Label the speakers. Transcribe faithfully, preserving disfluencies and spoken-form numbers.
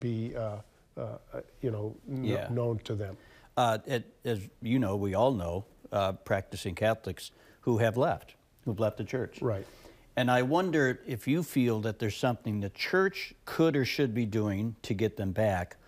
Speaker 1: be, uh, uh, you know, kn
Speaker 2: Yeah.
Speaker 1: known to them.
Speaker 2: Uh, it, as you know, we all know, uh, practicing Catholics who have left, who've left the church.
Speaker 1: Right.
Speaker 2: And I wonder if you feel that there's something the church could or should be doing to get them back,